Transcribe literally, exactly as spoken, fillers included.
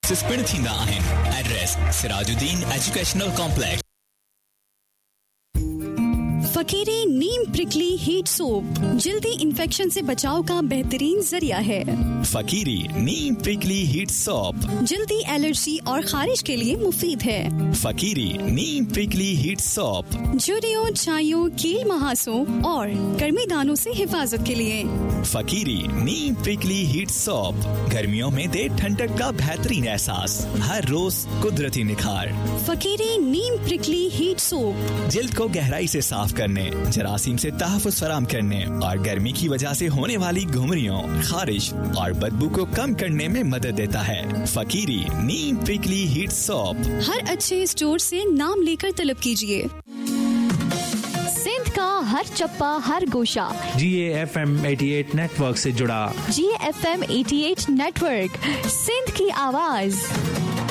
पिण थींदा आहिनि। Address Sirajuddin educational complex. फकीरी नीम प्रिकली हीट सोप जल्दी इन्फेक्शन से बचाव का बेहतरीन जरिया है। फकीरी नीम प्रिकली हीट सोप जल्दी एलर्जी और खारिश के लिए मुफीद है। फकीरी नीम प्रिकली हीट सोप झुर्रियों, छाइयों, कील महासों और गर्मी दानों से हिफाजत के लिए। फकीरी नीम प्रिकली हीट सोप गर्मियों में दे ठंडक का बेहतरीन एहसास, हर रोज कुदरती निखार। फकीरी नीम प्रिकली हीट सोप जिल्द को गहराई से साफ करने, जरासीम से तहफ़्फ़ुज़ फराम करने और गर्मी की वजह से होने वाली घुमरियों, खारिश और बदबू को कम करने में मदद देता है। फकीरी नीम प्रिकली हीट सोप हर अच्छे स्टोर से नाम लेकर तलब कीजिए। सिंध का हर चप्पा, हर गोशा जी ए एफ एम अठासी नेटवर्क से जुड़ा। जी ए एफ एम अठासी नेटवर्क, सिंध की आवाज।